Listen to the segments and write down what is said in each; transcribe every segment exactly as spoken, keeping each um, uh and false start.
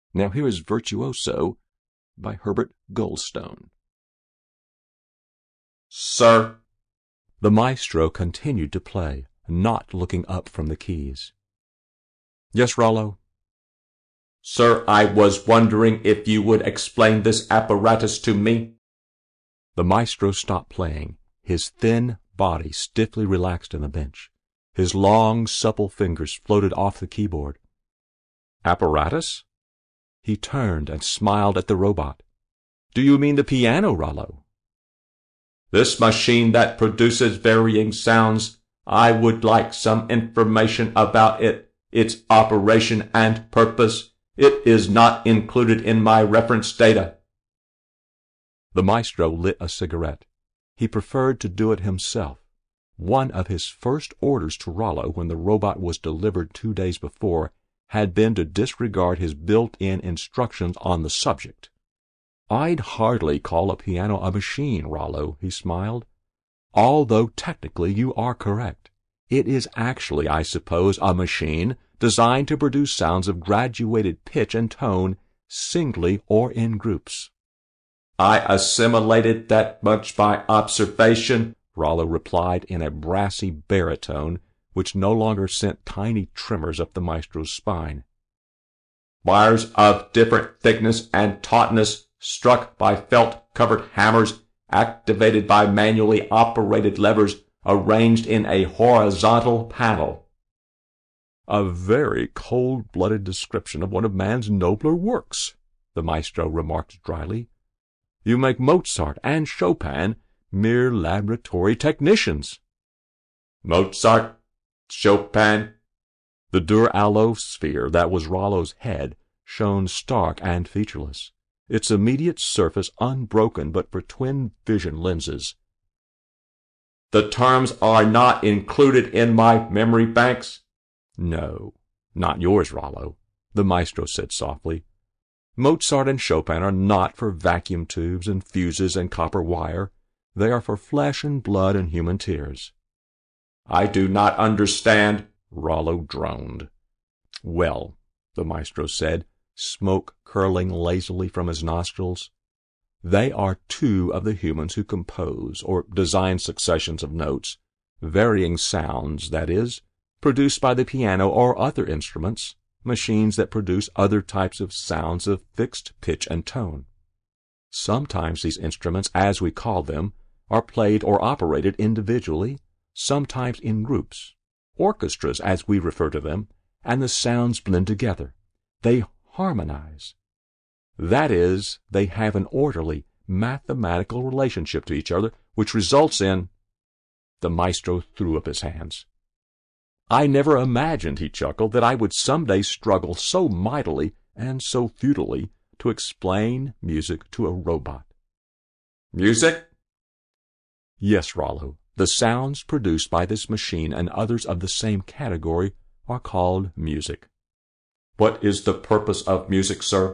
Now here is Virtuoso by Herbert Goldstone. Sir. The maestro continued to play, not looking up from the keys. Yes, Rollo? Sir, I was wondering if you would explain this apparatus to me. The maestro stopped playing, his thin body stiffly relaxed on the bench. His long, supple fingers floated off the keyboard. Apparatus? He turned and smiled at the robot. Do you mean the piano, Rollo? This machine that produces varying sounds, I would like some information about it, its operation and purpose. It is not included in my reference data. The maestro lit a cigarette. He preferred to do it himself. One of his first orders to Rollo when the robot was delivered two days before had been to disregard his built-in instructions on the subject. I'd hardly call a piano a machine, Rollo, he smiled. Although technically you are correct. It is actually, I suppose, a machine designed to produce sounds of graduated pitch and tone, singly or in groups. I assimilated that much by observation, Rollo replied in a brassy baritone, which no longer sent tiny tremors up the maestro's spine. Wires of different thickness and tautness struck by felt-covered hammers, activated by manually operated levers, arranged in a horizontal panel. A very cold-blooded description of one of man's nobler works, the maestro remarked dryly. You make Mozart and Chopin mere laboratory technicians. Mozart, Chopin. The Dur-Alo sphere that was Rollo's head shone stark and featureless, its immediate surface unbroken but for twin vision lenses. The terms are not included in my memory banks? No, not yours, Rollo, the maestro said softly. Mozart and Chopin are not for vacuum tubes and fuses and copper wire. They are for flesh and blood and human tears. I do not understand, Rollo droned. Well, the maestro said, smoke curling lazily from his nostrils, they are two of the humans who compose or design successions of notes, varying sounds, that is, produced by the piano or other instruments, machines that produce other types of sounds of fixed pitch and tone. Sometimes these instruments, as we call them, are played or operated individually, sometimes in groups, orchestras as we refer to them, and the sounds blend together. They harmonize. That is, they have an orderly, mathematical relationship to each other, which results in... The maestro threw up his hands. I never imagined, he chuckled, that I would someday struggle so mightily and so futilely to explain music to a robot. Music? Yes, Rollo. The sounds produced by this machine and others of the same category are called music. What is the purpose of music, sir?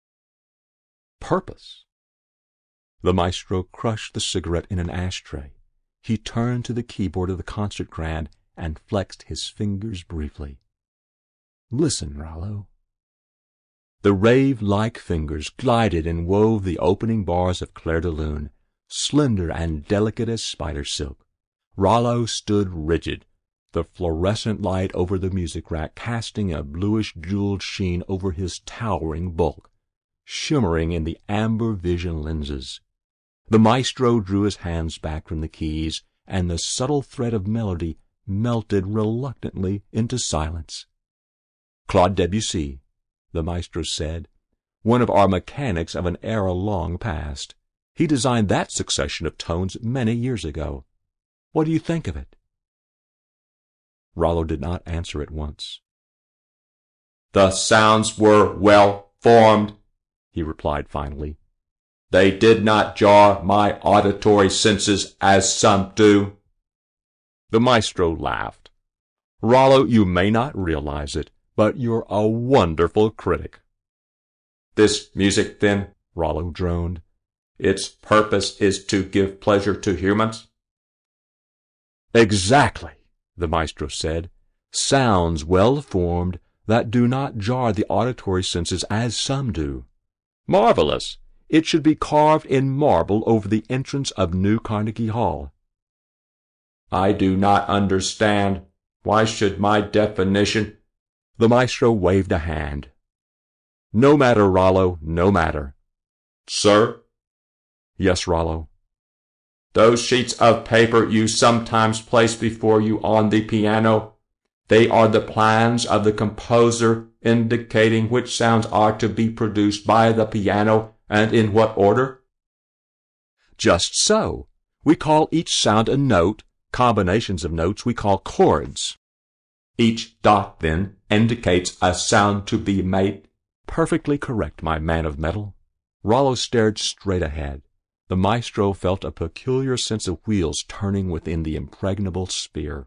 Purpose? The maestro crushed the cigarette in an ashtray. He turned to the keyboard of the concert grand and flexed his fingers briefly. Listen, Rollo. The rave-like fingers glided and wove the opening bars of Clair de Lune, slender and delicate as spider silk. Rollo stood rigid, the fluorescent light over the music rack casting a bluish-jeweled sheen over his towering bulk, shimmering in the amber vision lenses. The maestro drew his hands back from the keys, and the subtle thread of melody melted reluctantly into silence. Claude Debussy, the maestro said, one of our mechanics of an era long past. He designed that succession of tones many years ago. What do you think of it? Rollo did not answer at once. The sounds were well formed, he replied finally. They did not jar my auditory senses as some do. The maestro laughed. Rollo, you may not realize it, but you're a wonderful critic. This music, then, Rollo droned. Its purpose is to give pleasure to humans? Exactly, the maestro said. Sounds well formed, that do not jar the auditory senses as some do. Marvelous! It should be carved in marble over the entrance of New Carnegie Hall. I do not understand. Why should my definition— The maestro waved a hand. No matter, Rollo, no matter. Sir? Yes, Rollo. Those sheets of paper you sometimes place before you on the piano, they are the plans of the composer indicating which sounds are to be produced by the piano and in what order? Just so. We call each sound a note. Combinations of notes we call chords. Each dot, then, indicates a sound to be made? Perfectly correct, my man of metal. Rollo stared straight ahead. The maestro felt a peculiar sense of wheels turning within the impregnable sphere.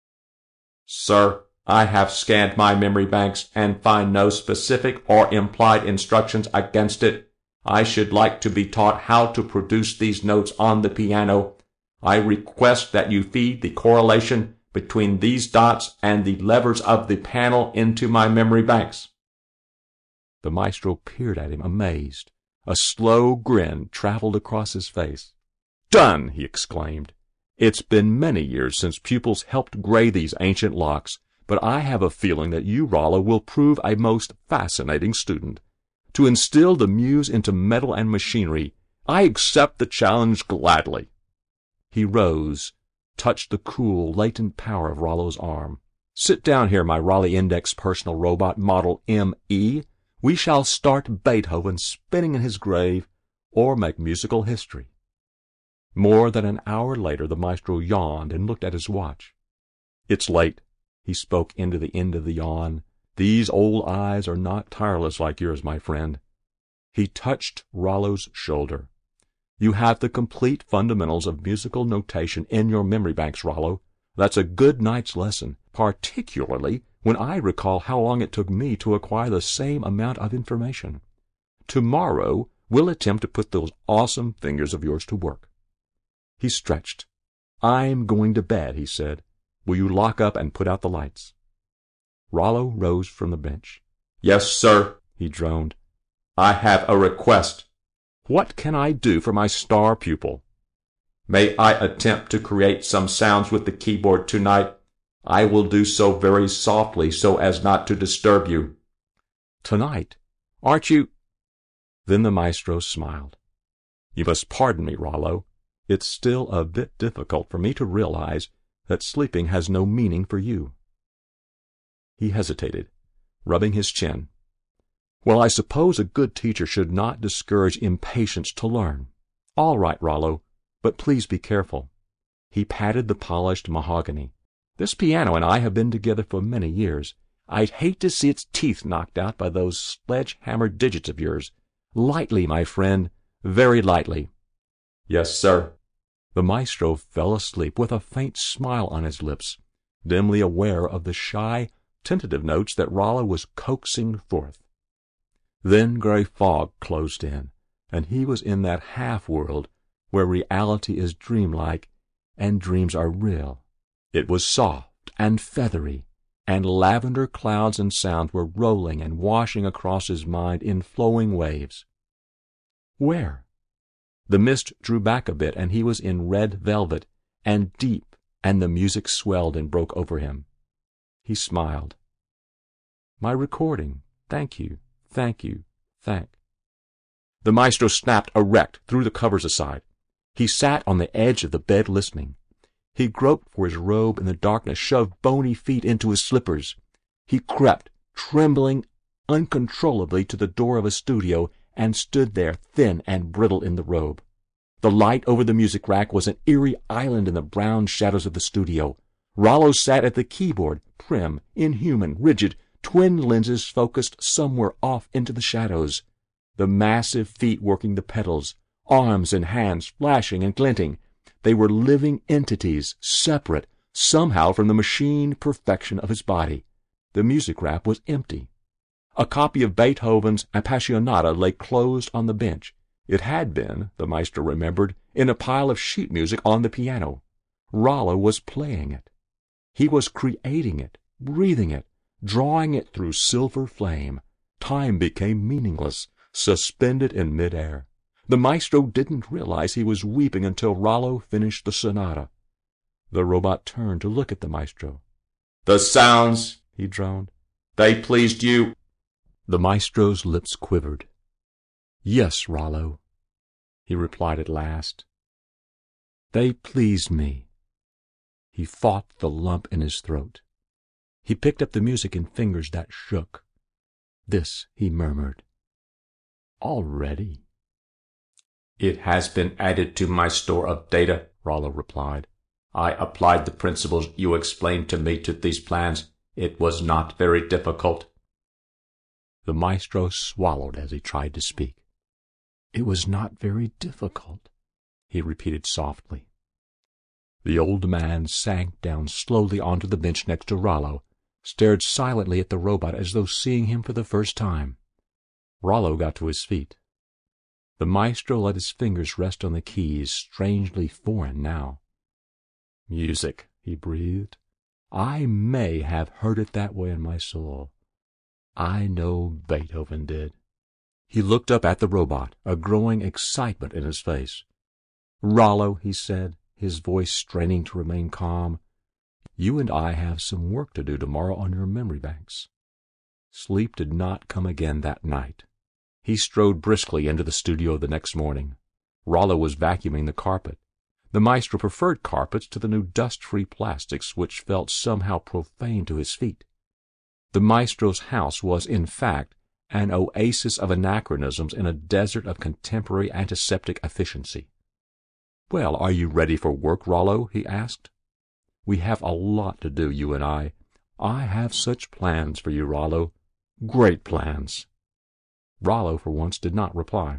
Sir, I have scanned my memory banks and find no specific or implied instructions against it. I should like to be taught how to produce these notes on the piano. I request that you feed the correlation between these dots and the levers of the panel into my memory banks. The maestro peered at him, amazed. A slow grin traveled across his face. Done! He exclaimed. It's been many years since pupils helped gray these ancient locks, but I have a feeling that you, Rollo, will prove a most fascinating student. To instill the muse into metal and machinery, I accept the challenge gladly. He rose, touched the cool, latent power of Rollo's arm. Sit down here, my Raleigh Index personal robot, model M E. We shall start Beethoven spinning in his grave, or make musical history. More than an hour later, the maestro yawned and looked at his watch. It's late, he spoke into the end of the yawn. These old eyes are not tireless like yours, my friend. He touched Rollo's shoulder. You have the complete fundamentals of musical notation in your memory banks, Rollo. That's a good night's lesson, particularly when I recall how long it took me to acquire the same amount of information. Tomorrow, we'll attempt to put those awesome fingers of yours to work. He stretched. I'm going to bed, he said. Will you lock up and put out the lights? Rollo rose from the bench. Yes, sir, he droned. I have a request. What can I do for my star pupil? May I attempt to create some sounds with the keyboard tonight? I will do so very softly so as not to disturb you. Tonight? Aren't you? Then the maestro smiled. You must pardon me, Rollo. It's still a bit difficult for me to realize that sleeping has no meaning for you. He hesitated, rubbing his chin. Well, I suppose a good teacher should not discourage impatience to learn. All right, Rollo, but please be careful. He patted the polished mahogany. This piano and I have been together for many years. I'd hate to see its teeth knocked out by those sledge-hammer digits of yours. Lightly, my friend, very lightly. Yes, sir. The maestro fell asleep with a faint smile on his lips, dimly aware of the shy, tentative notes that Rollo was coaxing forth. Then gray fog closed in, and he was in that half-world where reality is dreamlike and dreams are real. It was soft and feathery, and lavender clouds and sounds were rolling and washing across his mind in flowing waves. Where? The mist drew back a bit, and he was in red velvet, and deep, and the music swelled and broke over him. He smiled. My recording. Thank you, thank you, thank. The maestro snapped erect, threw the covers aside. He sat on the edge of the bed listening. He groped for his robe in the darkness, shoved bony feet into his slippers. He crept, trembling uncontrollably, to the door of a studio and stood there, thin and brittle in the robe. The light over the music rack was an eerie island in the brown shadows of the studio. Rollo sat at the keyboard, prim, inhuman, rigid, twin lenses focused somewhere off into the shadows. The massive feet working the pedals, arms and hands flashing and glinting. They were living entities, separate, somehow, from the machine perfection of his body. The music rack was empty. A copy of Beethoven's Appassionata lay closed on the bench. It had been, the maestro remembered, in a pile of sheet music on the piano. Rollo was playing it. He was creating it, breathing it, drawing it through silver flame. Time became meaningless, suspended in midair. The maestro didn't realize he was weeping until Rollo finished the sonata. The robot turned to look at the maestro. "The sounds," he droned, "they pleased you?" The maestro's lips quivered. "Yes, Rollo," he replied at last. "They pleased me." He fought the lump in his throat. He picked up the music in fingers that shook. This he murmured. "Already?" "It has been added to my store of data," Rollo replied. "I applied the principles you explained to me to these plans. It was not very difficult." The maestro swallowed as he tried to speak. "It was not very difficult," he repeated softly. The old man sank down slowly onto the bench next to Rollo, stared silently at the robot as though seeing him for the first time. Rollo got to his feet. The maestro let his fingers rest on the keys, strangely foreign now. "Music," he breathed. "I may have heard it that way in my soul. I know Beethoven did." He looked up at the robot, a growing excitement in his face. "Rollo," he said, his voice straining to remain calm, "you and I have some work to do tomorrow on your memory banks." Sleep did not come again that night. He strode briskly into the studio the next morning. Rollo was vacuuming the carpet. The maestro preferred carpets to the new dust-free plastics which felt somehow profane to his feet. The maestro's house was, in fact, an oasis of anachronisms in a desert of contemporary antiseptic efficiency. "Well, are you ready for work, Rollo?" he asked. "We have a lot to do, you and I. I have such plans for you, Rollo. Great plans." Rollo, for once, did not reply.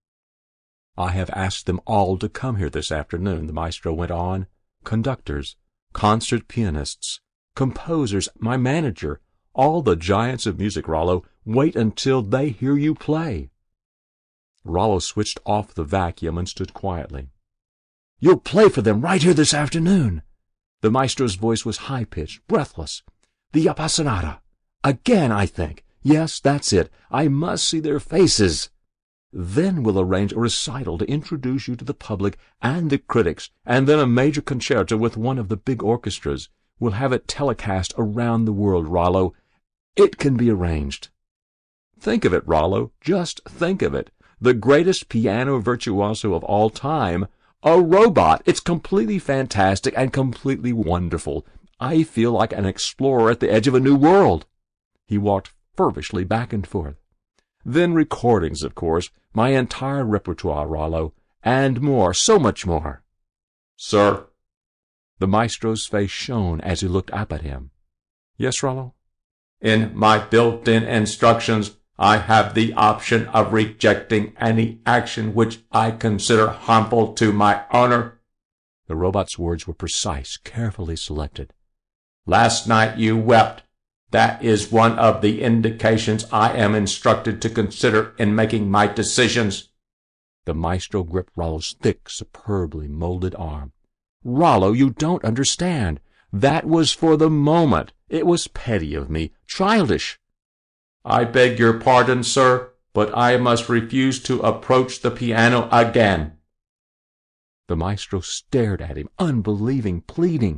"I have asked them all to come here this afternoon," the maestro went on. "Conductors, concert pianists, composers, my manager, all the giants of music, Rollo. Wait until they hear you play." Rollo switched off the vacuum and stood quietly. "You'll play for them right here this afternoon." The maestro's voice was high-pitched, breathless. "The Appassionata. Again, I think. Yes, that's it. I must see their faces. Then we'll arrange a recital to introduce you to the public and the critics, and then a major concerto with one of the big orchestras. We'll have it telecast around the world, Rollo. It can be arranged." Think of it, Rollo. Just think of it. The greatest piano virtuoso of all time. A robot. It's completely fantastic and completely wonderful. I feel like an explorer at the edge of a new world. He walked feverishly back and forth. Then recordings, of course, my entire repertoire, Rollo, and more, so much more. "Sir?" The maestro's face shone as he looked up at him. "Yes, Rollo?" "In my built-in instructions, I have the option of rejecting any action which I consider harmful to my owner." The robot's words were precise, carefully selected. "Last night you wept. That is one of the indications I am instructed to consider in making my decisions." The maestro gripped Rollo's thick, superbly molded arm. "Rollo, you don't understand. That was for the moment. It was petty of me, childish." "I beg your pardon, sir, but I must refuse to approach the piano again." The maestro stared at him, unbelieving, pleading.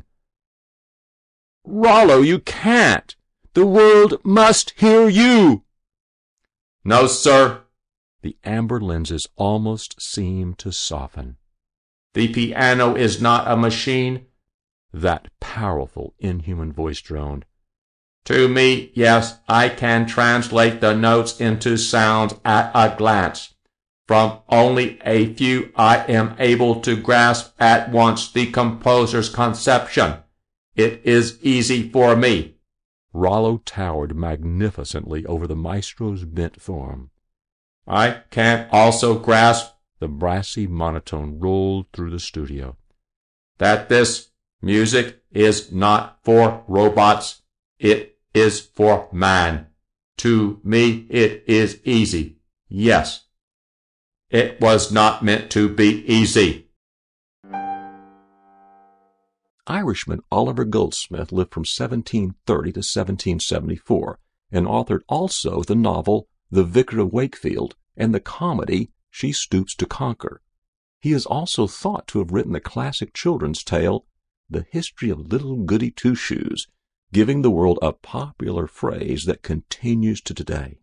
"Rollo, you can't. The world must hear you." "No, sir." The amber lenses almost seemed to soften. "The piano is not a machine." That powerful, inhuman voice droned. "To me, yes, I can translate the notes into sounds at a glance. From only a few I am able to grasp at once the composer's conception. It is easy for me." Rollo towered magnificently over the maestro's bent form. "I can also grasp," the brassy monotone rolled through the studio, "that this music is not for robots. It is for man. To me it is easy. Yes. It was not meant to be easy." Irishman Oliver Goldsmith lived from seventeen thirty to seventeen seventy-four and authored also the novel The Vicar of Wakefield and the comedy She Stoops to Conquer. He is also thought to have written the classic children's tale The History of Little Goody Two-Shoes, giving the world a popular phrase that continues to today.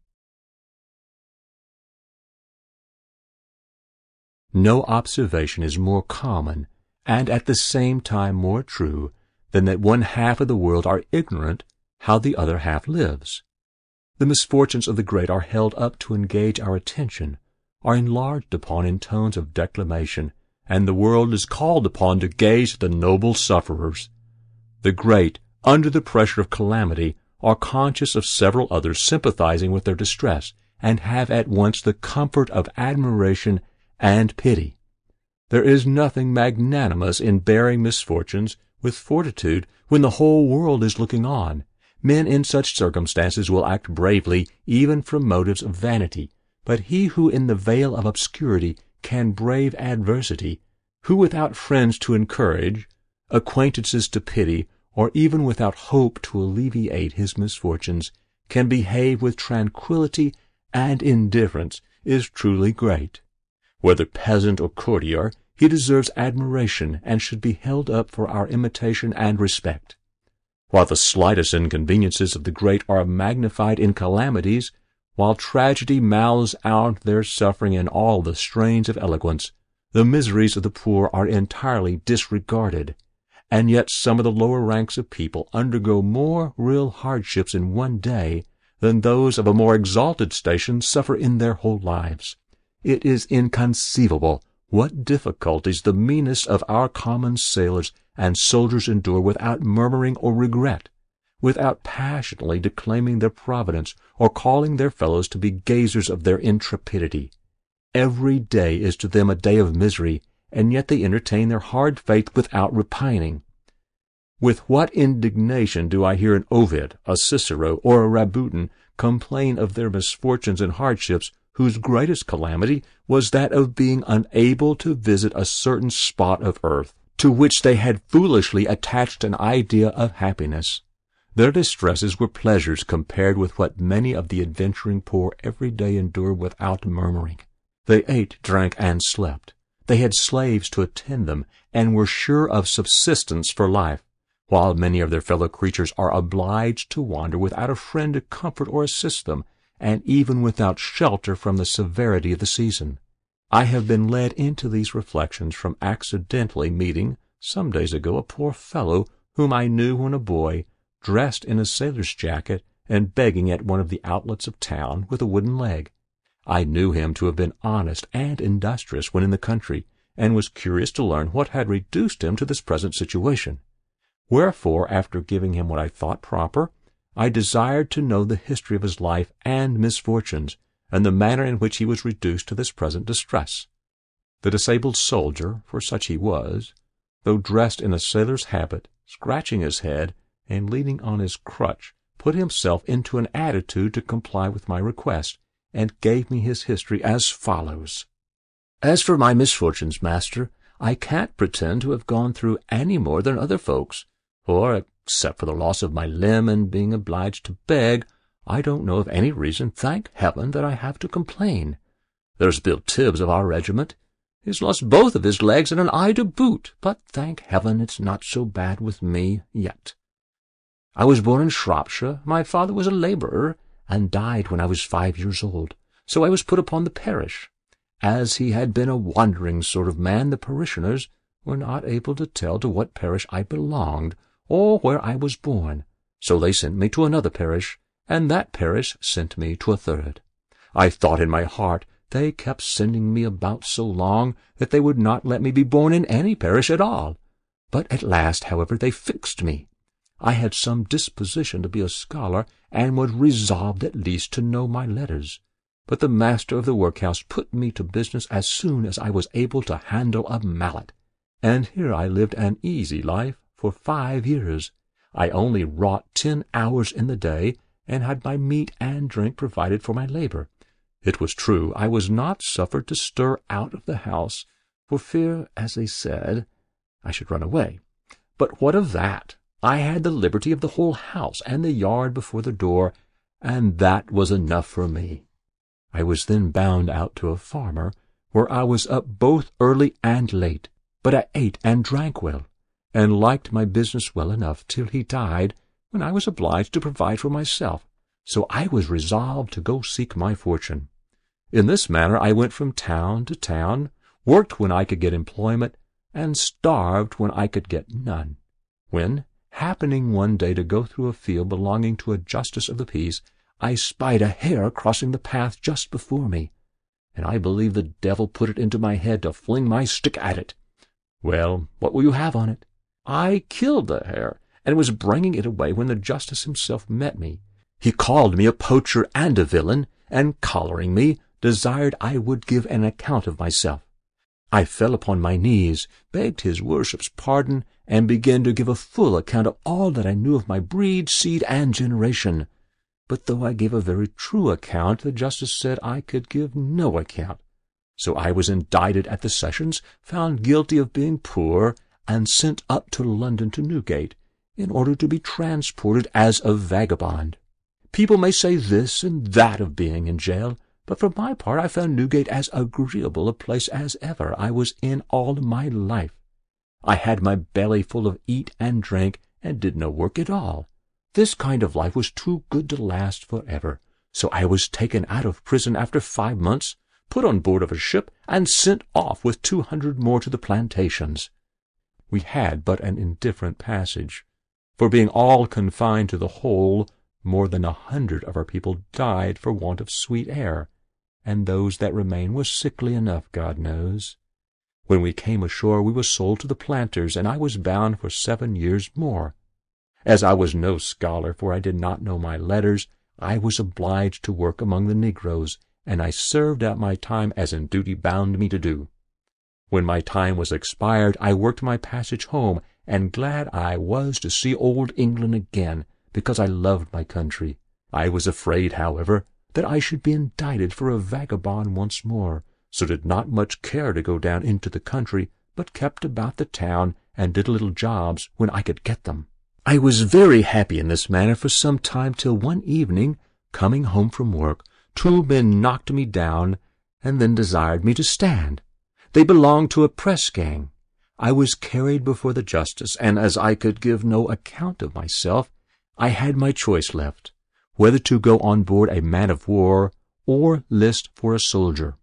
No observation is more common and at the same time more true than that one half of the world are ignorant how the other half lives. The misfortunes of the great are held up to engage our attention, are enlarged upon in tones of declamation, and the world is called upon to gaze at the noble sufferers. The great, under the pressure of calamity, are conscious of several others sympathizing with their distress, and have at once the comfort of admiration and pity. There is nothing magnanimous in bearing misfortunes with fortitude when the whole world is looking on. Men in such circumstances will act bravely even from motives of vanity, but he who in the veil of obscurity can brave adversity, who without friends to encourage, acquaintances to pity, or even without hope to alleviate his misfortunes, can behave with tranquillity and indifference, is truly great. Whether peasant or courtier, he deserves admiration and should be held up for our imitation and respect. While the slightest inconveniences of the great are magnified in calamities, while tragedy mouths out their suffering in all the strains of eloquence, the miseries of the poor are entirely disregarded, and yet some of the lower ranks of people undergo more real hardships in one day than those of a more exalted station suffer in their whole lives. It is inconceivable what difficulties the meanest of our common sailors and soldiers endure without murmuring or regret, without passionately declaiming their providence or calling their fellows to be gazers of their intrepidity. Every day is to them a day of misery, and yet they entertain their hard faith without repining. With what indignation do I hear an Ovid, a Cicero, or a Rabbutin complain of their misfortunes and hardships, whose greatest calamity was that of being unable to visit a certain spot of earth, to which they had foolishly attached an idea of happiness. Their distresses were pleasures compared with what many of the adventuring poor every day endure without murmuring. They ate, drank, and slept. They had slaves to attend them, and were sure of subsistence for life, while many of their fellow creatures are obliged to wander without a friend to comfort or assist them, and even without shelter from the severity of the season. I have been led into these reflections from accidentally meeting, some days ago, a poor fellow whom I knew when a boy, dressed in a sailor's jacket and begging at one of the outlets of town with a wooden leg. I knew him to have been honest and industrious when in the country, and was curious to learn what had reduced him to this present situation. Wherefore, after giving him what I thought proper, I desired to know the history of his life and misfortunes, and the manner in which he was reduced to this present distress. The disabled soldier, for such he was, though dressed in a sailor's habit, scratching his head, and leaning on his crutch, put himself into an attitude to comply with my request, and gave me his history as follows. As for my misfortunes, master, I can't pretend to have gone through any more than other folks, for, except for the loss of my limb and being obliged to beg, I don't know of any reason, thank heaven, that I have to complain. There's Bill Tibbs of our regiment. He's lost both of his legs and an eye to boot, but thank heaven it's not so bad with me yet. I was born in Shropshire. My father was a labourer, and died when I was five years old, so I was put upon the parish. As he had been a wandering sort of man, the parishioners were not able to tell to what parish I belonged, or where I was born, so they sent me to another parish, and that parish sent me to a third. I thought in my heart they kept sending me about so long that they would not let me be born in any parish at all. But at last, however, they fixed me. I had some disposition to be a scholar, and was resolved at least to know my letters. But the master of the workhouse put me to business as soon as I was able to handle a mallet, and here I lived an easy life for five years. I only wrought ten hours in the day, and had my meat and drink provided for my labor. It was true I was not suffered to stir out of the house, for fear, as they said, I should run away. But what of that? I had the liberty of the whole house and the yard before the door, and that was enough for me. I was then bound out to a farmer, where I was up both early and late, but I ate and drank well, and liked my business well enough till he died, when I was obliged to provide for myself. So I was resolved to go seek my fortune. In this manner I went from town to town, worked when I could get employment, and starved when I could get none. When, happening one day to go through a field belonging to a justice of the peace, I spied a hare crossing the path just before me, and I believe the devil put it into my head to fling my stick at it. Well, what will you have on it? I killed the hare, and was bringing it away when the justice himself met me. He called me a poacher and a villain, and collaring me, desired I would give an account of myself. I fell upon my knees, begged his worship's pardon, and began to give a full account of all that I knew of my breed, seed, and generation. But though I gave a very true account, the justice said I could give no account. So I was indicted at the sessions, found guilty of being poor, and sent up to London to Newgate, in order to be transported as a vagabond. People may say this and that of being in jail, but for my part I found Newgate as agreeable a place as ever I was in all my life. I had my belly full of eat and drink, and did no work at all. This kind of life was too good to last for ever, so I was taken out of prison after five months, put on board of a ship, and sent off with two hundred more to the plantations. We had but an indifferent passage, for being all confined to the hold, more than a hundred of our people died for want of sweet air, and those that remained were sickly enough, God knows. When we came ashore, we were sold to the planters, and I was bound for seven years more. As I was no scholar, for I did not know my letters, I was obliged to work among the negroes, and I served out my time as in duty bound me to do. When my time was expired, I worked my passage home, and glad I was to see old England again, because I loved my country. I was afraid, however, that I should be indicted for a vagabond once more, so did not much care to go down into the country, but kept about the town, and did little jobs when I could get them. I was very happy in this manner for some time, till one evening, coming home from work, two men knocked me down, and then desired me to stand. They belonged to a press gang. I was carried before the justice, and as I could give no account of myself, I had my choice left, whether to go on board a man-of-war or list for a soldier.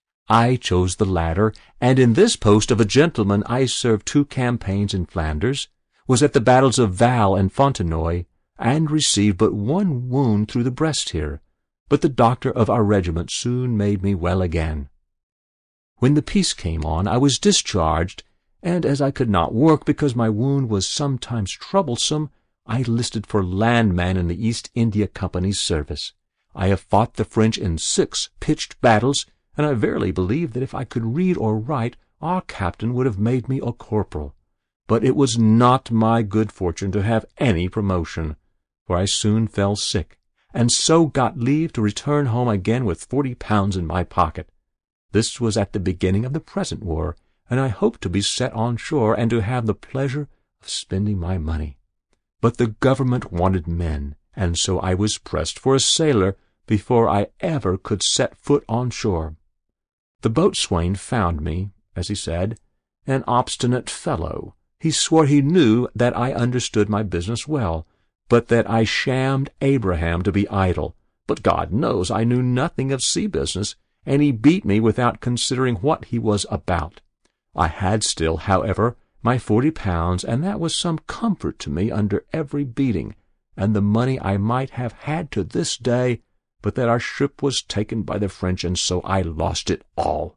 I chose the latter, and in this post of a gentleman I served two campaigns in Flanders, was at the battles of Val and Fontenoy, and received but one wound through the breast here, but the doctor of our regiment soon made me well again. When the peace came on, I was discharged, and as I could not work because my wound was sometimes troublesome, I listed for landman in the East India Company's service. I have fought the French in six pitched battles, and I verily believe that if I could read or write, our captain would have made me a corporal. But it was not my good fortune to have any promotion, for I soon fell sick, and so got leave to return home again with forty pounds in my pocket. This was at the beginning of the present war, and I hoped to be set on shore and to have the pleasure of spending my money. But the government wanted men, and so I was pressed for a sailor before I ever could set foot on shore. The boatswain found me, as he said, an obstinate fellow. He swore he knew that I understood my business well, but that I shammed Abraham to be idle. But God knows I knew nothing of sea business, and he beat me without considering what he was about. I had still, however, my forty pounds, and that was some comfort to me under every beating, and the money I might have had to this day, but that our ship was taken by the French, and so I lost it all.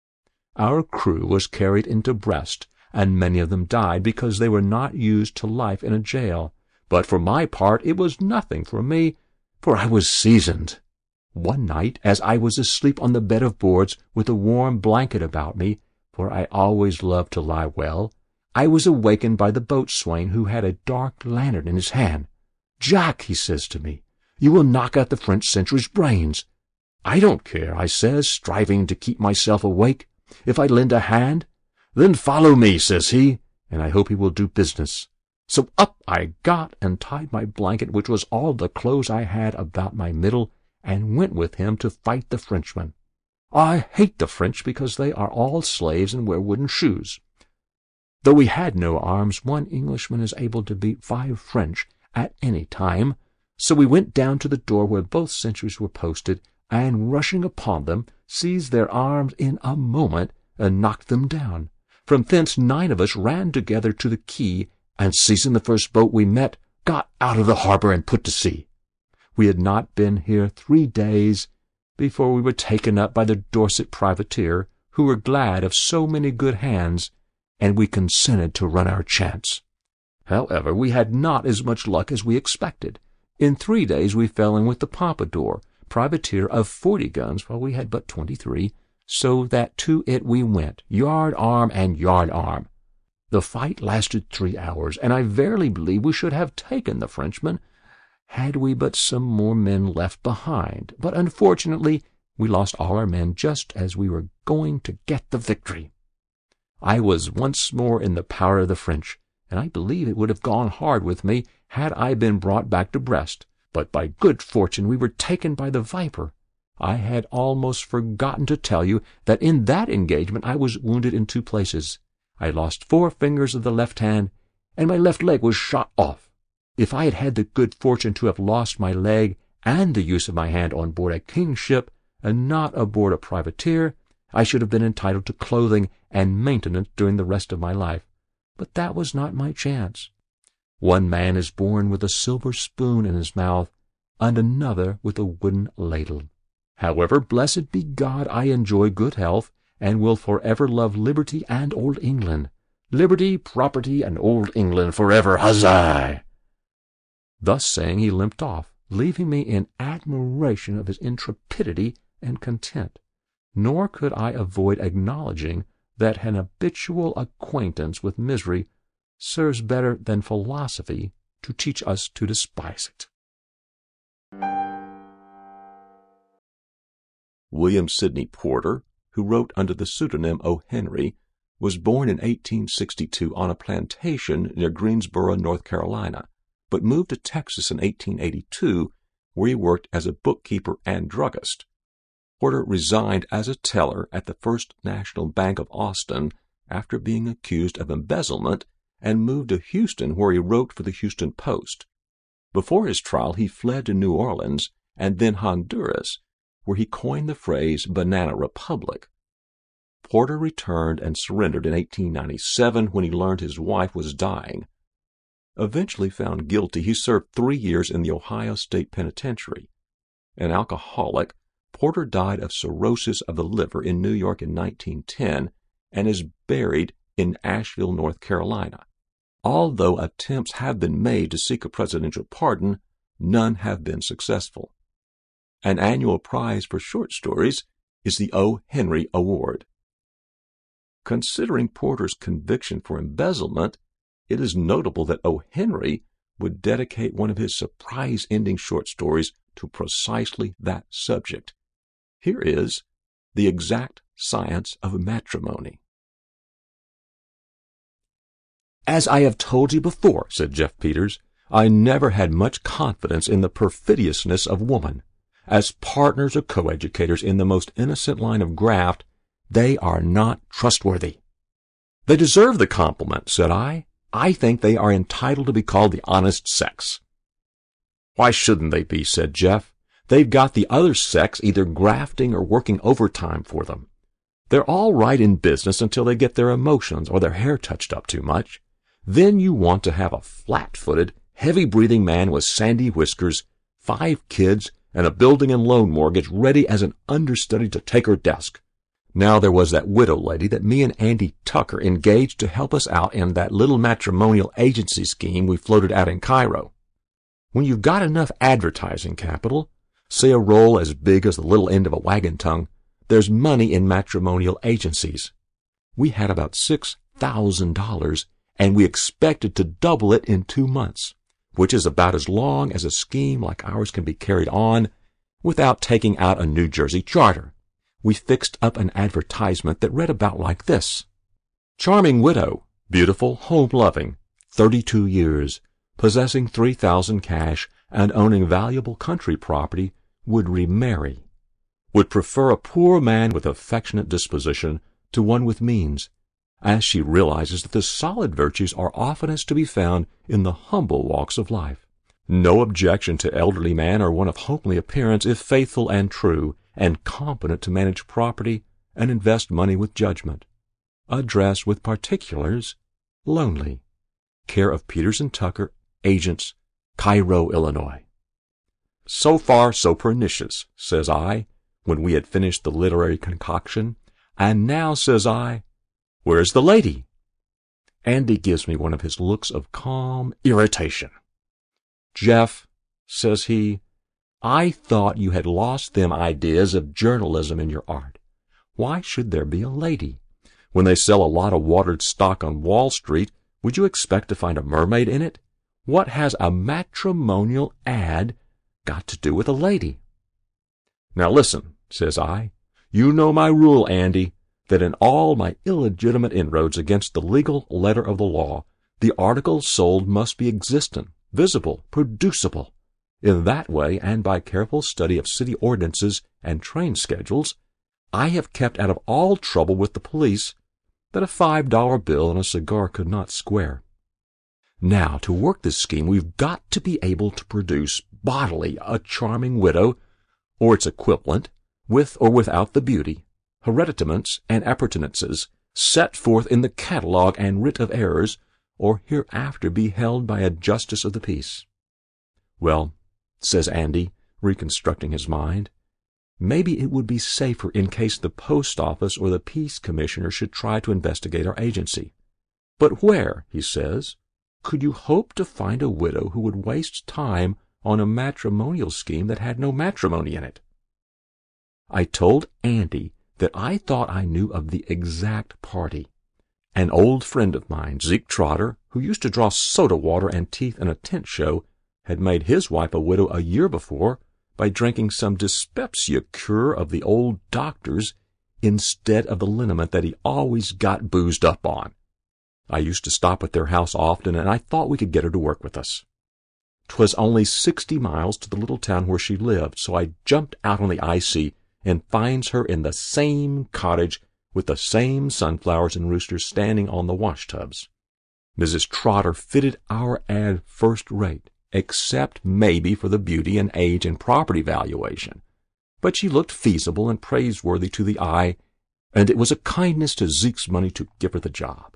Our crew was carried into Brest, and many of them died because they were not used to life in a jail. But for my part it was nothing for me, for I was seasoned. One night, as I was asleep on the bed of boards with a warm blanket about me, for I always loved to lie well, I was awakened by the boatswain, who had a dark lantern in his hand. "Jack," he says to me, "you will knock out the French sentry's brains." "I don't care," I says, striving to keep myself awake, "if I lend a hand." "Then follow me," says he, and I hope he will do business. So up I got and tied my blanket, which was all the clothes I had, about my middle, and went with him to fight the Frenchmen. I hate the French because they are all slaves and wear wooden shoes. Though we had no arms, one Englishman is able to beat five French at any time, so we went down to the door where both sentries were posted, and rushing upon them, seized their arms in a moment, and knocked them down. From thence nine of us ran together to the quay, and seizing the first boat we met, got out of the harbor and put to sea. We had not been here three days before we were taken up by the Dorset privateer, who were glad of so many good hands, and we consented to run our chance. However, we had not as much luck as we expected. In three days we fell in with the Pompadour, privateer of forty guns, while we had but twenty-three, so that to it we went, yard arm and yard arm. The fight lasted three hours, and I verily believe we should have taken the Frenchmen, had we but some more men left behind. But unfortunately we lost all our men just as we were going to get the victory. I was once more in the power of the French, and I believe it would have gone hard with me had I been brought back to Brest. But by good fortune we were taken by the Viper. I had almost forgotten to tell you that in that engagement I was wounded in two places. I lost four fingers of the left hand, and my left leg was shot off. If I had had the good fortune to have lost my leg and the use of my hand on board a king's ship, and not aboard a privateer, I should have been entitled to clothing and maintenance during the rest of my life. But that was not my chance. One man is born with a silver spoon in his mouth, and another with a wooden ladle. However, blessed be God, I enjoy good health, and will forever love liberty and old England. Liberty, property, and old England forever, huzzah! Thus saying, he limped off, leaving me in admiration of his intrepidity and content. Nor could I avoid acknowledging that an habitual acquaintance with misery serves better than philosophy to teach us to despise it. William Sidney Porter, who wrote under the pseudonym O. Henry, was born in eighteen sixty-two on a plantation near Greensboro, North Carolina, but moved to Texas in eighteen eighty-two, where he worked as a bookkeeper and druggist. Porter resigned as a teller at the First National Bank of Austin after being accused of embezzlement, and moved to Houston, where he wrote for the Houston Post. Before his trial, he fled to New Orleans and then Honduras, where he coined the phrase Banana Republic. Porter returned and surrendered in eighteen ninety-seven when he learned his wife was dying. Eventually found guilty, he served three years in the Ohio State Penitentiary. An alcoholic, Porter died of cirrhosis of the liver in New York in nineteen ten and is buried in Asheville, North Carolina. Although attempts have been made to seek a presidential pardon, none have been successful. An annual prize for short stories is the O. Henry Award. Considering Porter's conviction for embezzlement, it is notable that O. Henry would dedicate one of his surprise-ending short stories to precisely that subject. Here is The Exact Science of Matrimony. As I have told you before, said Jeff Peters, I never had much confidence in the perfidiousness of woman. As partners or coeducators in the most innocent line of graft, they are not trustworthy. They deserve the compliment, said I. I think they are entitled to be called the honest sex. Why shouldn't they be, said Jeff. They've got the other sex either grafting or working overtime for them. They're all right in business until they get their emotions or their hair touched up too much. Then you want to have a flat-footed, heavy-breathing man with sandy whiskers, five kids, and a building and loan mortgage ready as an understudy to take her desk. Now there was that widow lady that me and Andy Tucker engaged to help us out in that little matrimonial agency scheme we floated out in Cairo. When you've got enough advertising capital, say a roll as big as the little end of a wagon tongue, there's money in matrimonial agencies. We had about six thousand dollars, and we expected to double it in two months, which is about as long as a scheme like ours can be carried on without taking out a New Jersey charter. We fixed up an advertisement that read about like this. Charming widow, beautiful, home-loving, thirty-two years, possessing three thousand cash and owning valuable country property, would remarry, would prefer a poor man with affectionate disposition to one with means, as she realizes that the solid virtues are oftenest to be found in the humble walks of life. No objection to elderly man or one of homely appearance if faithful and true, and competent to manage property and invest money with judgment. Address with particulars, Lonely. Care of Peters and Tucker, Agents, Cairo, Illinois. So far so pernicious, says I, when we had finished the literary concoction. And now, says I, where's the lady? Andy gives me one of his looks of calm irritation. Jeff, says he, I thought you had lost them ideas of journalism in your art. Why should there be a lady? When they sell a lot of watered stock on Wall Street, would you expect to find a mermaid in it? What has a matrimonial ad got to do with a lady? Now listen, says I, you know my rule, Andy, that in all my illegitimate inroads against the legal letter of the law, the articles sold must be existent, visible, producible. In that way, and by careful study of city ordinances and train schedules, I have kept out of all trouble with the police that a five-dollar bill and a cigar could not square. Now, to work this scheme, we've got to be able to produce bodily a charming widow, or its equivalent, with or without the beauty, hereditaments, and appurtenances set forth in the catalogue and writ of errors, or hereafter be held by a justice of the peace. Well, says Andy, reconstructing his mind, maybe it would be safer in case the post office or the peace commissioner should try to investigate our agency. But where, he says, could you hope to find a widow who would waste time on a matrimonial scheme that had no matrimony in it? I told Andy that I thought I knew of the exact party. An old friend of mine, Zeke Trotter, who used to draw soda water and teeth in a tent show, had made his wife a widow a year before by drinking some dyspepsia cure of the old doctor's instead of the liniment that he always got boozed up on. I used to stop at their house often, and I thought we could get her to work with us. 'Twas only sixty miles to the little town where she lived, so I jumped out on the icy and finds her in the same cottage with the same sunflowers and roosters standing on the washtubs. Missus Trotter fitted our ad first rate, except maybe for the beauty and age and property valuation. But she looked feasible and praiseworthy to the eye, and it was a kindness to Zeke's money to give her the job.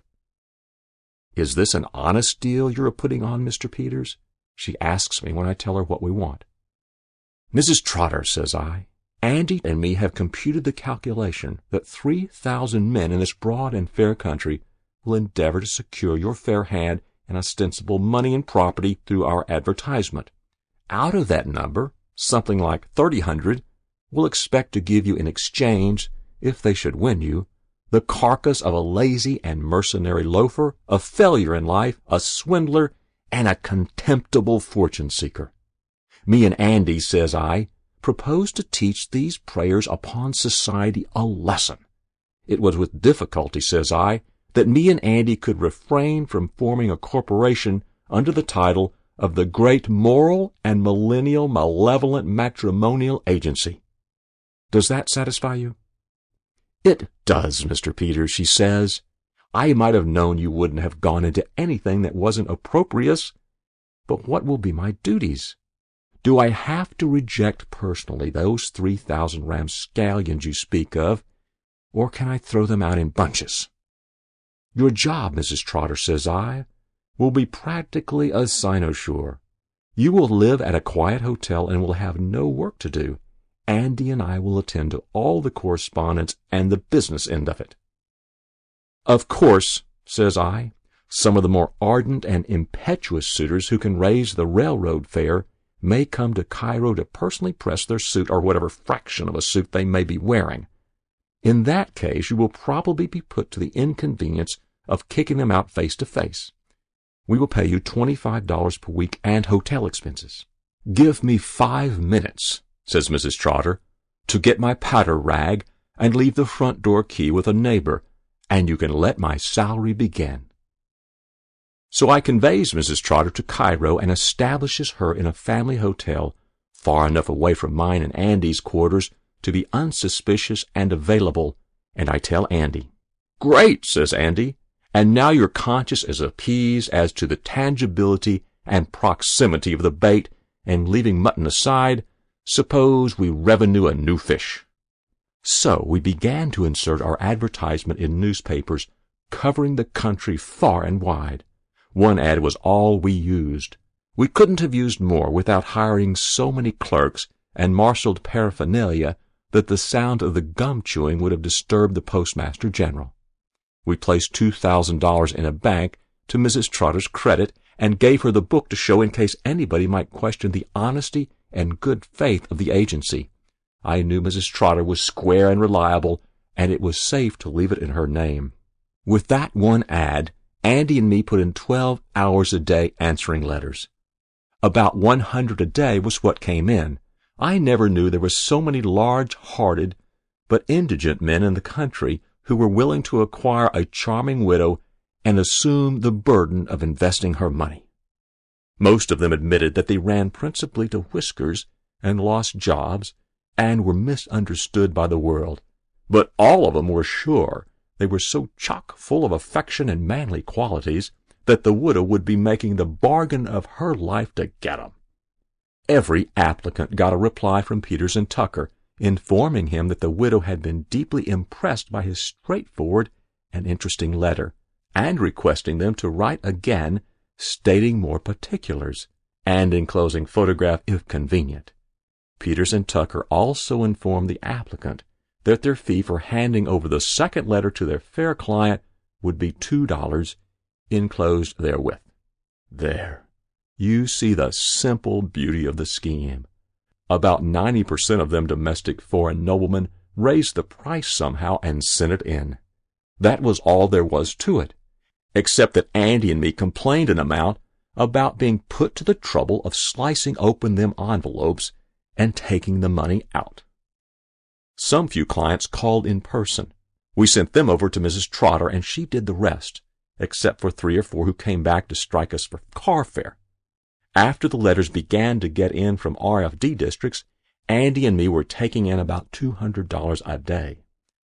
Is this an honest deal you're putting on, Mister Peters? She asks me when I tell her what we want. Missus Trotter, says I, Andy and me have computed the calculation that three thousand men in this broad and fair country will endeavor to secure your fair hand and ostensible money and property through our advertisement. Out of that number, something like thirty hundred will expect to give you in exchange, if they should win you, the carcass of a lazy and mercenary loafer, a failure in life, a swindler, and a contemptible fortune-seeker. Me and Andy, says I, propose to teach these prayers upon society a lesson. It was with difficulty, says I, that me and Andy could refrain from forming a corporation under the title of the Great Moral and Millennial Malevolent Matrimonial Agency. Does that satisfy you? It does, Mister Peters, she says. I might have known you wouldn't have gone into anything that wasn't opprobrious. But what will be my duties? Do I have to reject personally those three thousand ramscallions you speak of, or can I throw them out in bunches? Your job, Missus Trotter, says I, will be practically a cynosure. You will live at a quiet hotel and will have no work to do. Andy and I will attend to all the correspondence and the business end of it. Of course, says I, some of the more ardent and impetuous suitors who can raise the railroad fare may come to Cairo to personally press their suit or whatever fraction of a suit they may be wearing. In that case, you will probably be put to the inconvenience of kicking them out face to face. We will pay you twenty-five dollars per week and hotel expenses. Give me five minutes, says Missus Trotter, to get my powder rag and leave the front door key with a neighbor, and you can let my salary begin. So I conveys Missus Trotter to Cairo and establishes her in a family hotel far enough away from mine and Andy's quarters to be unsuspicious and available, and I tell Andy. "Great," says Andy, "and now you're conscious as of peas as to the tangibility and proximity of the bait, and leaving mutton aside, suppose we revenue a new fish." So we began to insert our advertisement in newspapers, covering the country far and wide. One ad was all we used. We couldn't have used more without hiring so many clerks and marshaled paraphernalia that the sound of the gum chewing would have disturbed the Postmaster General. We placed two thousand dollars in a bank to Missus Trotter's credit and gave her the book to show in case anybody might question the honesty and good faith of the agency. I knew Missus Trotter was square and reliable, and it was safe to leave it in her name. With that one ad, Andy and me put in twelve hours a day answering letters. About one hundred a day was what came in. I never knew there were so many large-hearted but indigent men in the country who were willing to acquire a charming widow and assume the burden of investing her money. Most of them admitted that they ran principally to whiskers and lost jobs and were misunderstood by the world, but all of them were sure they were so chock full of affection and manly qualities that the widow would be making the bargain of her life to get 'em. Every applicant got a reply from Peters and Tucker, informing him that the widow had been deeply impressed by his straightforward and interesting letter, and requesting them to write again, stating more particulars, and enclosing photograph if convenient. Peters and Tucker also informed the applicant that their fee for handing over the second letter to their fair client would be two dollars, enclosed therewith. There, you see the simple beauty of the scheme. About ninety percent of them domestic foreign noblemen raised the price somehow and sent it in. That was all there was to it, except that Andy and me complained an amount about being put to the trouble of slicing open them envelopes and taking the money out. Some few clients called in person. We sent them over to Missus Trotter, and she did the rest, except for three or four who came back to strike us for car fare. After the letters began to get in from R F D districts, Andy and me were taking in about two hundred dollars a day.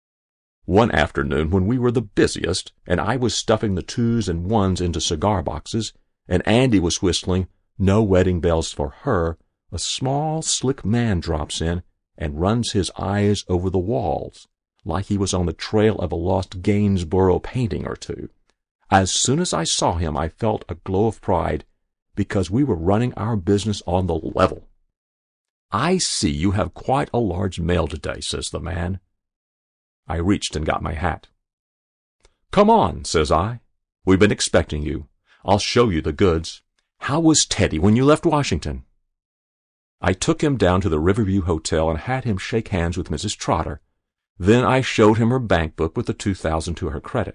One afternoon when we were the busiest, and I was stuffing the twos and ones into cigar boxes, and Andy was whistling No Wedding Bells for Her, a small, slick man drops in and runs his eyes over the walls, like he was on the trail of a lost Gainsborough painting or two. As soon as I saw him, I felt a glow of pride, because we were running our business on the level. "I see you have quite a large mail today," says the man. I reached and got my hat. "Come on," says I. "We've been expecting you. I'll show you the goods. How was Teddy when you left Washington?" I took him down to the Riverview Hotel and had him shake hands with Missus Trotter. Then I showed him her bank book with the two thousand to her credit.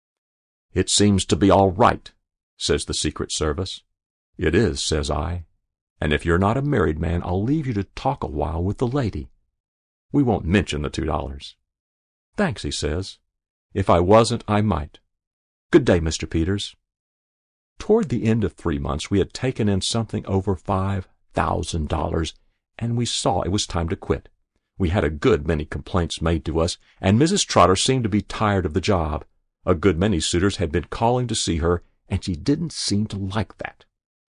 "It seems to be all right," says the Secret Service. "It is," says I, "and if you're not a married man, I'll leave you to talk a while with the lady. We won't mention the two dollars." "Thanks," he says. "If I wasn't, I might. Good day, Mister Peters." Toward the end of three months, we had taken in something over five thousand dollars, and we saw it was time to quit. We had a good many complaints made to us, and Missus Trotter seemed to be tired of the job. A good many suitors had been calling to see her, and she didn't seem to like that.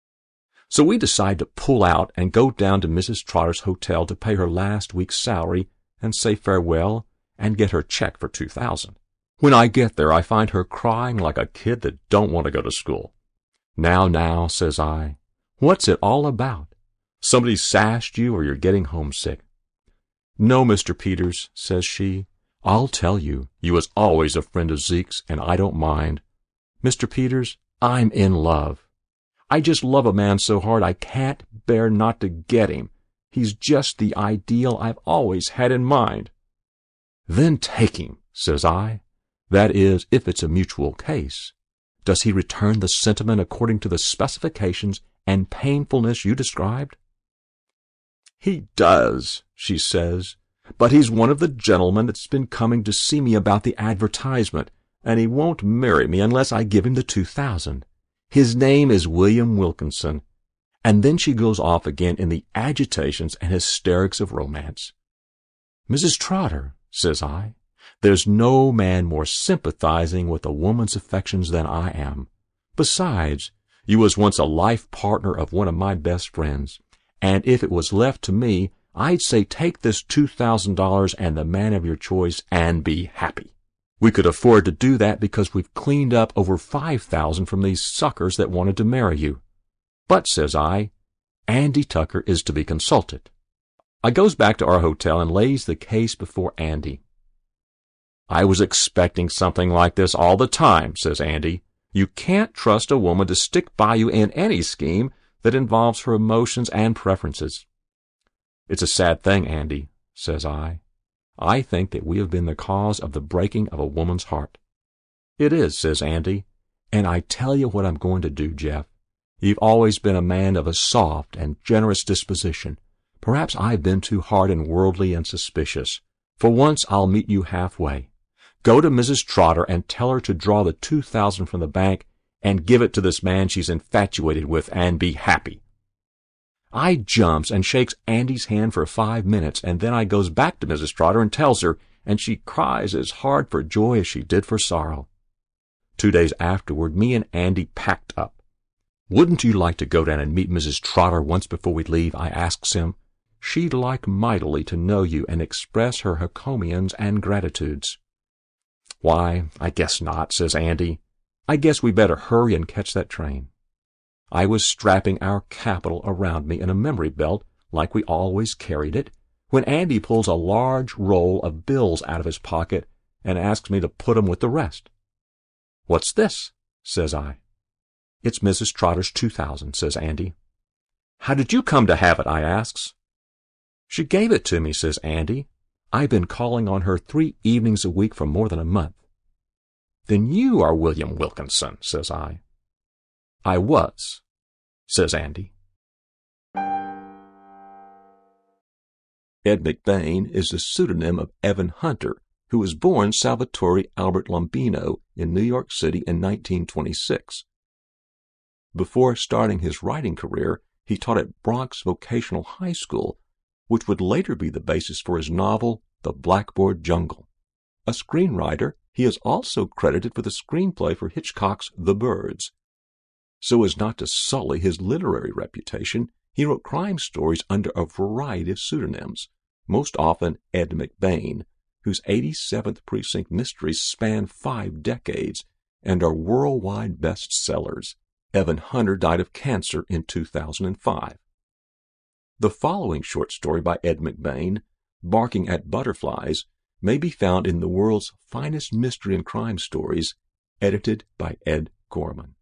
So we decided to pull out and go down to Missus Trotter's hotel to pay her last week's salary and say farewell and get her check for two thousand. When I get there, I find her crying like a kid that don't want to go to school. "Now, now," says I, "what's it all about? Somebody sashed you, or you're getting homesick?" "No, Mister Peters," says she. "I'll tell you. You was always a friend of Zeke's, and I don't mind. Mister Peters, I'm in love. I just love a man so hard I can't bear not to get him. He's just the ideal I've always had in mind." "Then take him," says I. "That is, if it's a mutual case. Does he return the sentiment according to the specifications and painfulness you described?" "He does," she says, "but he's one of the gentlemen that's been coming to see me about the advertisement, and he won't marry me unless I give him the two thousand. His name is William Wilkinson. And then she goes off again in the agitations and hysterics of romance. Missus Trotter, says I, there's no man more sympathizing with a woman's affections than I am. Besides, you was once a life partner of one of my best friends, and if it was left to me, I'd say take this two thousand dollars and the man of your choice and be happy. We could afford to do that because we've cleaned up over five thousand dollars from these suckers that wanted to marry you. But, says I, Andy Tucker is to be consulted. I goes back to our hotel and lays the case before Andy. I was expecting something like this all the time, says Andy. You can't trust a woman to stick by you in any scheme that involves her emotions and preferences. It's a sad thing, Andy, says I. I think that we have been the cause of the breaking of a woman's heart. It is, says Andy, and I tell you what I'm going to do, Jeff. You've always been a man of a soft and generous disposition. Perhaps I've been too hard and worldly and suspicious. For once I'll meet you halfway. Go to Missus Trotter and tell her to draw the two thousand from the bank and give it to this man she's infatuated with and be happy. I jumps and shakes Andy's hand for five minutes, and then I goes back to Missus Trotter and tells her, and she cries as hard for joy as she did for sorrow. Two days afterward, me and Andy packed up. Wouldn't you like to go down and meet Missus Trotter once before we leave? I asks him. She'd like mightily to know you and express her encomiums and gratitudes. Why, I guess not, says Andy. I guess we better hurry and catch that train. I was strapping our capital around me in a memory belt, like we always carried it, when Andy pulls a large roll of bills out of his pocket and asks me to put 'em with the rest. What's this? Says I. It's Missus Trotter's two thousand, says Andy. How did you come to have it? I asks. She gave it to me, says Andy. I've been calling on her three evenings a week for more than a month. Then you are William Wilkinson, says I. I was, says Andy. Ed McBain is the pseudonym of Evan Hunter, who was born Salvatore Albert Lombino in New York City in nineteen twenty-six. Before starting his writing career, he taught at Bronx Vocational High School, which would later be the basis for his novel, The Blackboard Jungle. A screenwriter, he is also credited for the screenplay for Hitchcock's The Birds. So as not to sully his literary reputation, he wrote crime stories under a variety of pseudonyms, most often Ed McBain, whose eighty-seventh Precinct mysteries span five decades and are worldwide bestsellers. Evan Hunter died of cancer in two thousand five. The following short story by Ed McBain, Barking at Butterflies, may be found in the world's finest mystery and crime stories, edited by Ed Gorman.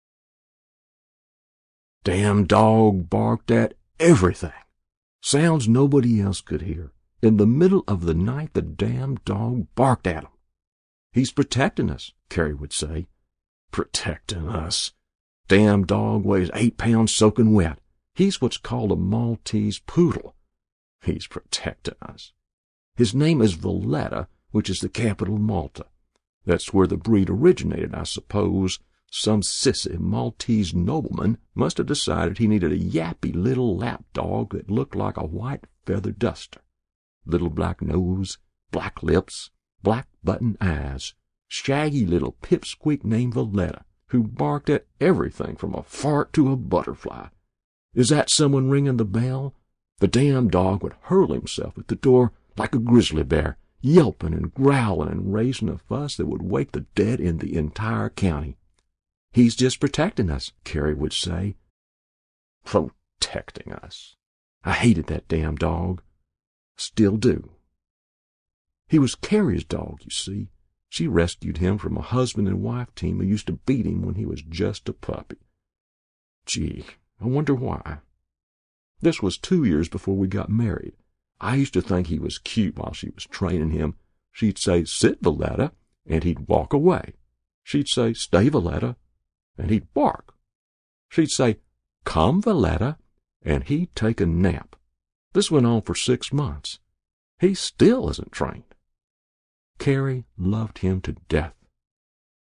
Damn dog barked at everything. Sounds nobody else could hear. In the middle of the night, the damn dog barked at him. He's protecting us, Carrie would say. Protecting us. Damn dog weighs eight pounds soaking wet. He's what's called a Maltese poodle. He's protecting us. His name is Valletta, which is the capital of Malta. That's where the breed originated, I suppose. Some sissy Maltese nobleman must have decided he needed a yappy little lap dog that looked like a white feather duster. Little black nose, black lips, black button eyes, shaggy little pipsqueak named Valletta, who barked at everything from a fart to a butterfly. Is that someone ringing the bell? The damn dog would hurl himself at the door like a grizzly bear, yelping and growling and raising a fuss that would wake the dead in the entire county. He's just protecting us, Carrie would say. Protecting us. I hated that damn dog. Still do. He was Carrie's dog, you see. She rescued him from a husband and wife team who used to beat him when he was just a puppy. Gee, I wonder why. This was two years before we got married. I used to think he was cute while she was training him. She'd say, "Sit, Valletta," and he'd walk away. She'd say, "Stay, Valletta," and he'd bark. She'd say, "Come, Valletta," and he'd take a nap. This went on for six months. He still isn't trained. Carrie loved him to death.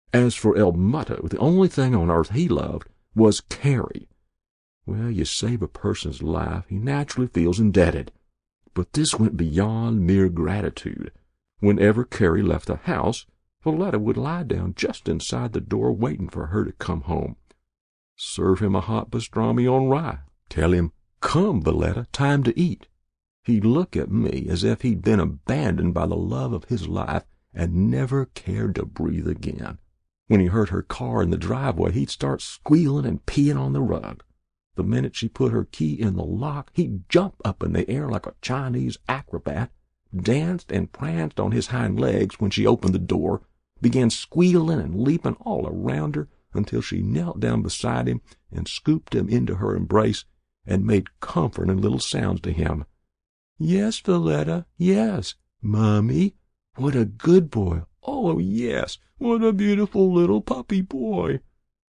As for El Mutto, the only thing on earth he loved was Carrie. Well, you save a person's life, he naturally feels indebted. But this went beyond mere gratitude. Whenever Carrie left the house, Valletta would lie down just inside the door waiting for her to come home. Serve him a hot pastrami on rye. Tell him, "Come, Valletta, time to eat." He'd look at me as if he'd been abandoned by the love of his life and never cared to breathe again. When he heard her car in the driveway, he'd start squealing and peeing on the rug. The minute she put her key in the lock, he'd jump up in the air like a Chinese acrobat, danced and pranced on his hind legs when she opened the door, began squealing and leaping all around her until she knelt down beside him and scooped him into her embrace and made comforting little sounds to him. "Yes, Valletta, yes. Mommy, what a good boy. Oh, yes, what a beautiful little puppy boy."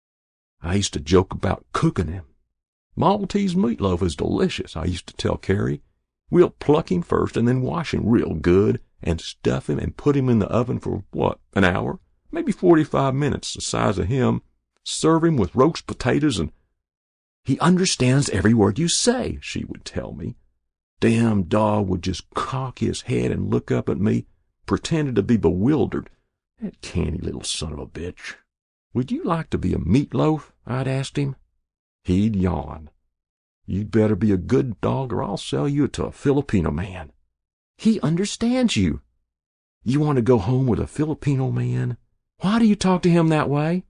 I used to joke about cooking him. "Maltese meatloaf is delicious," I used to tell Carrie. "We'll pluck him first and then wash him real good and stuff him and put him in the oven for, what, an hour? Maybe forty-five minutes, the size of him. Serve him with roast potatoes and—" "He understands every word you say," she would tell me. Damn dog would just cock his head and look up at me, pretending to be bewildered. That canny little son of a bitch. "Would you like to be a meatloaf?" I'd asked him. He'd yawn. "You'd better be a good dog or I'll sell you to a Filipino man." "He understands you." "You want to go home with a Filipino man? Why do you talk to him that way?"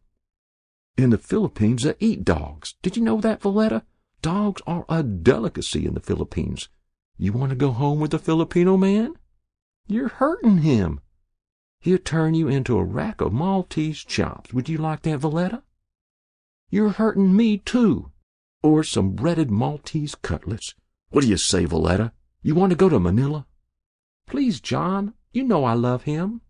"In the Philippines they eat dogs. Did you know that, Valletta? Dogs are a delicacy in the Philippines. You want to go home with a Filipino man? You're hurting him. He'll turn you into a rack of Maltese chops. Would you like that, Valletta?" "You're hurting me, too. Or some breaded Maltese cutlets. What do you say, Valletta? You want to go to Manila?" "Please, John, you know I love him."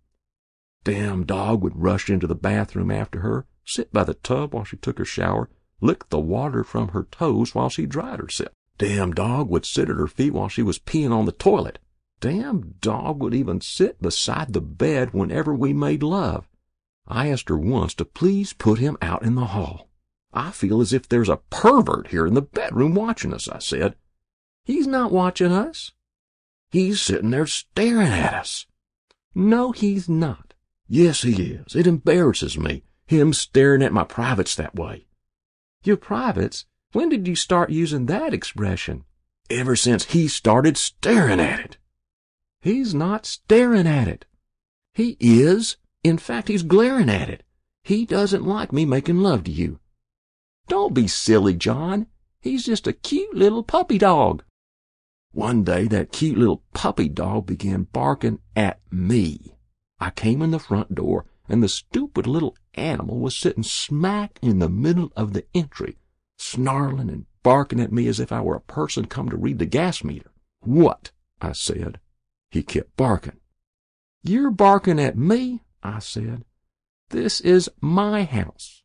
Damn dog would rush into the bathroom after her, sit by the tub while she took her shower, lick the water from her toes while she dried herself. Damn dog would sit at her feet while she was peeing on the toilet. Damn dog would even sit beside the bed whenever we made love. I asked her once to please put him out in the hall. "I feel as if there's a pervert here in the bedroom watching us," I said. "He's not watching us. He's sitting there staring at us." "No, he's not." "Yes, he is. It embarrasses me, him staring at my privates that way." "Your privates? When did you start using that expression?" "Ever since he started staring at it." "He's not staring at it." "He is. In fact, he's glaring at it. He doesn't like me making love to you." "Don't be silly, John. He's just a cute little puppy dog." One day that cute little puppy dog began barking at me. I came in the front door, and the stupid little animal was sitting smack in the middle of the entry, snarling and barking at me as if I were a person come to read the gas meter. "What?" I said. He kept barking. "You're barking at me," I said. "This is my house.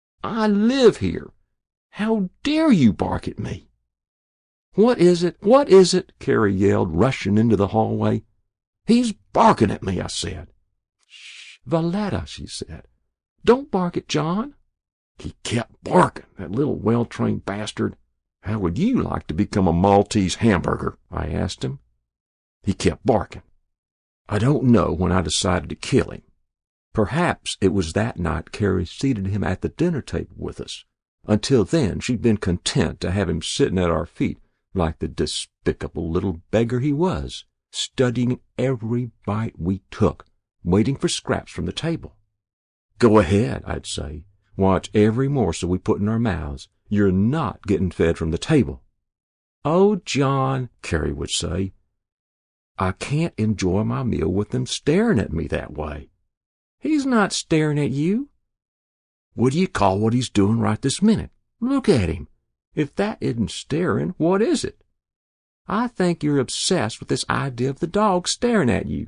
I live here. How dare you bark at me?" "What is it? What is it?" Carrie yelled, rushing into the hallway. "He's barking at me," I said. "Shh, Valletta," she said. "Don't bark at John." He kept barking, that little well-trained bastard. "How would you like to become a Maltese hamburger?" I asked him. He kept barking. I don't know when I decided to kill him. Perhaps it was that night Carrie seated him at the dinner table with us. Until then, she'd been content to have him sitting at our feet like the despicable little beggar he was, studying every bite we took, waiting for scraps from the table. "Go ahead," I'd say. "Watch every morsel we put in our mouths. You're not getting fed from the table." "Oh, John," Carrie would say, "I can't enjoy my meal with them staring at me that way." "He's not staring at you." "What do you call what he's doing right this minute? Look at him. If that isn't staring, what is it?" "I think you're obsessed with this idea of the dog staring at you."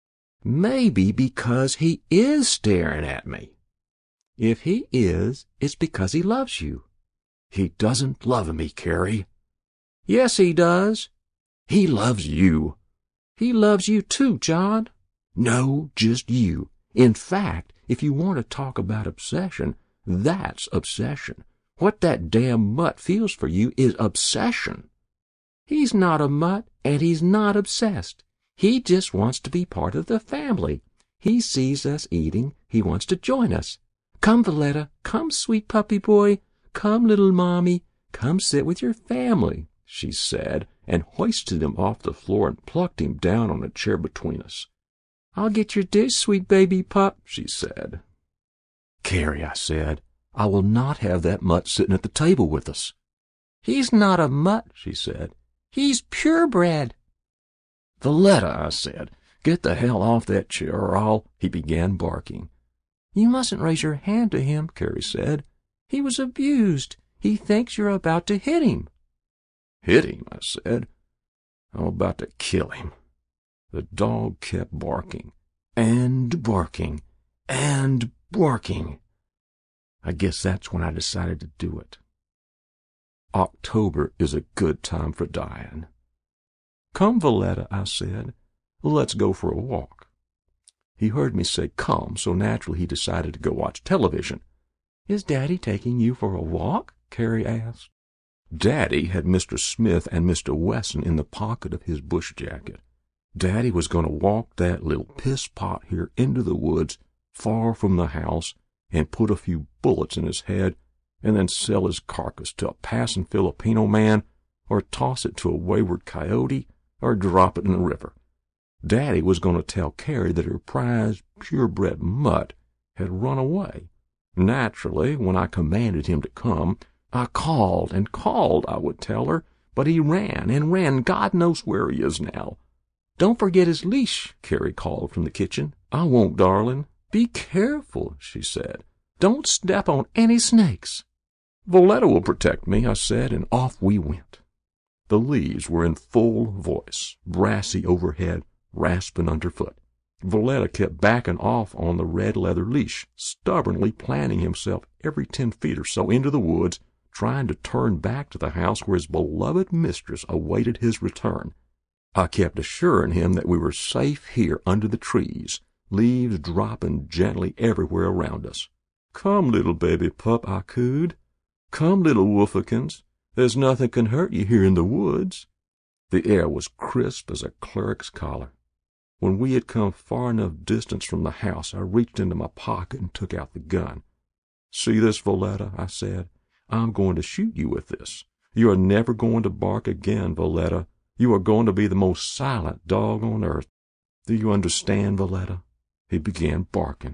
"Maybe because he is staring at me." "If he is, it's because he loves you." "He doesn't love me, Carrie." "Yes, he does." "He loves you." "He loves you too, John." "No, just you. In fact, if you want to talk about obsession, that's obsession. What that damn mutt feels for you is obsession. He's not a mutt, and he's not obsessed. He just wants to be part of the family. He sees us eating. He wants to join us. Come, Valletta. Come, sweet puppy boy. Come, little mommy. Come sit with your family, she said, and hoisted him off the floor and plucked him down on a chair between us. I'll get your dish, sweet baby pup, she said. Carrie, I said, I will not have that mutt sitting at the table with us. He's not a mutt, she said. He's purebred. Valletta, I said, get the hell off that chair or I'll... He began barking. You mustn't raise your hand to him, Carrie said. He was abused. He thinks you're about to hit him. Hit him, I said. I'm about to kill him. The dog kept barking, and barking, and barking. I guess that's when I decided to do it. October is a good time for dying. Come, Valletta, I said. Let's go for a walk. He heard me say come, so naturally he decided to go watch television. Is Daddy taking you for a walk? Carrie asked. Daddy had Mister Smith and Mister Wesson in the pocket of his bush jacket. Daddy was going to walk that little piss-pot here into the woods, far from the house, and put a few bullets in his head, and then sell his carcass to a passing Filipino man, or toss it to a wayward coyote, or drop it in the river. Daddy was going to tell Carrie that her prized, purebred mutt had run away. Naturally, when I commanded him to come, I called and called, I would tell her, but he ran and ran. God knows where he is now. Don't forget his leash, Carrie called from the kitchen. I won't, darling. Be careful, she said. Don't step on any snakes. Valletta will protect me, I said, and off we went. The leaves were in full voice, brassy overhead, rasping underfoot. Valletta kept backing off on the red leather leash, stubbornly planting himself every ten feet or so into the woods, trying to turn back to the house where his beloved mistress awaited his return. I kept assuring him that we were safe here under the trees, leaves dropping gently everywhere around us. Come, little baby pup, I cooed. Come, little wolfikins. There's nothing can hurt you here in the woods. The air was crisp as a cleric's collar. When we had come far enough distance from the house, I reached into my pocket and took out the gun. See this, Valletta, I said. I'm going to shoot you with this. You are never going to bark again, Valletta. You are going to be the most silent dog on earth. Do you understand, Valletta? He began barking.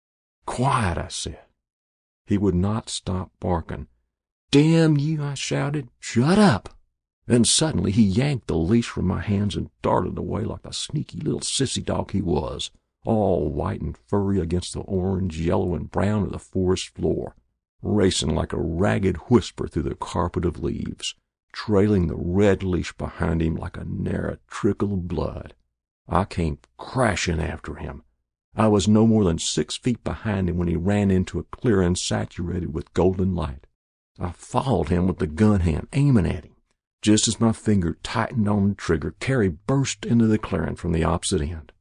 Quiet, I said. He would not stop barking. Damn you, I shouted. Shut up. Then suddenly he yanked the leash from my hands and darted away like the sneaky little sissy dog he was, all white and furry against the orange, yellow, and brown of the forest floor, racing like a ragged whisper through the carpet of leaves, trailing the red leash behind him like a narrow trickle of blood. I came crashing after him. I was no more than six feet behind him when he ran into a clearing saturated with golden light. I followed him with the gun hand, aiming at him. Just as my finger tightened on the trigger, Carrie burst into the clearing from the opposite end.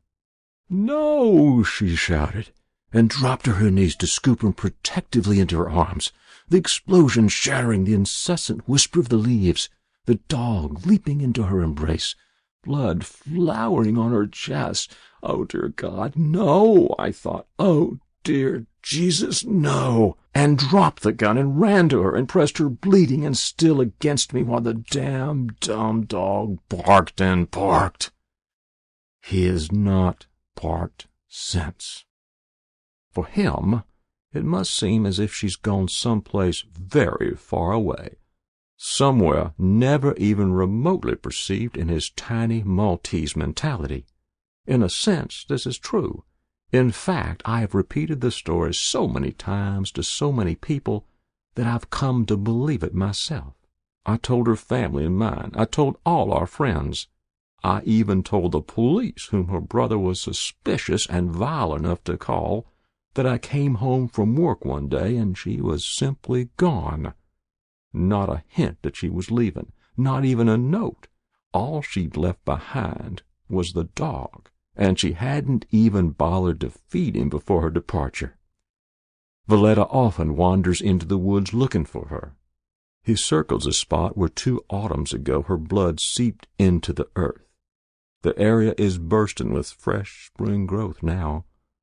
No, she shouted, and dropped to her knees to scoop him protectively into her arms, the explosion shattering the incessant whisper of the leaves, the dog leaping into her embrace, blood flowering on her chest. Oh, dear God, no, I thought. Oh, dear Jesus, no, and dropped the gun and ran to her and pressed her bleeding and still against me while the damn dumb dog barked and barked. He has not barked since. For him, it must seem as if she's gone someplace very far away, somewhere never even remotely perceived in his tiny Maltese mentality. In a sense, this is true. In fact, I have repeated the story so many times to so many people that I've come to believe it myself. I told her family and mine. I told all our friends. I even told the police, whom her brother was suspicious and vile enough to call, that I came home from work one day and she was simply gone. Not a hint that she was leaving, not even a note. All she'd left behind was the dog and she hadn't even bothered to feed him before her departure. Valletta often wanders into the woods looking for her. He circles a spot where two autumns ago her blood seeped into the earth. The area is bursting with fresh spring growth now,